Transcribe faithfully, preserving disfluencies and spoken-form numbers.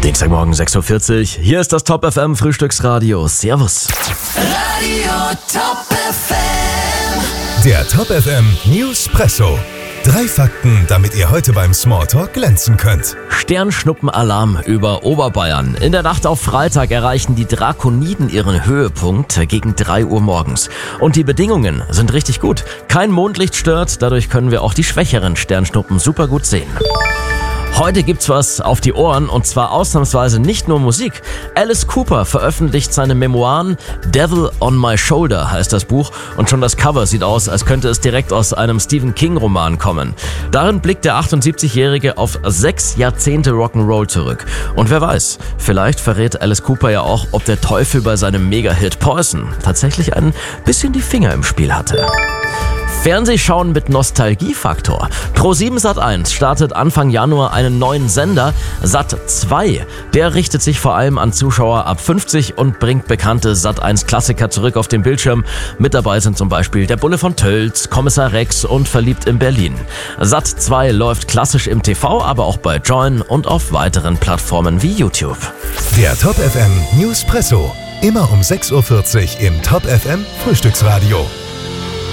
Dienstagmorgen sechs Uhr vierzig. Hier ist das Top F M Frühstücksradio. Servus. Radio Top F M. Der Top F M Newspresso. Drei Fakten, damit ihr heute beim Smalltalk glänzen könnt. Sternschnuppenalarm über Oberbayern. In der Nacht auf Freitag erreichen die Drakoniden ihren Höhepunkt gegen drei Uhr morgens. Und die Bedingungen sind richtig gut. Kein Mondlicht stört, dadurch können wir auch die schwächeren Sternschnuppen super gut sehen. Heute gibt's was auf die Ohren und zwar ausnahmsweise nicht nur Musik. Alice Cooper veröffentlicht seine Memoiren. Devil on My Shoulder heißt das Buch und schon das Cover sieht aus, als könnte es direkt aus einem Stephen King Roman kommen. Darin blickt der achtundsiebzigjährige auf sechs Jahrzehnte Rock'n'Roll zurück. Und wer weiß, vielleicht verrät Alice Cooper ja auch, ob der Teufel bei seinem Mega-Hit Poison tatsächlich ein bisschen die Finger im Spiel hatte. Fernsehschauen mit Nostalgiefaktor. ProSieben Sat eins startet Anfang Januar einen neuen Sender, Sat zwei. Der richtet sich vor allem an Zuschauer ab fünfzig und bringt bekannte Sat eins Klassiker zurück auf den Bildschirm. Mit dabei sind zum Beispiel Der Bulle von Tölz, Kommissar Rex und Verliebt in Berlin. Sat zwei läuft klassisch im T V, aber auch bei Joyn und auf weiteren Plattformen wie YouTube. Der Top F M Newspresso. Immer um sechs Uhr vierzig im Top F M Frühstücksradio.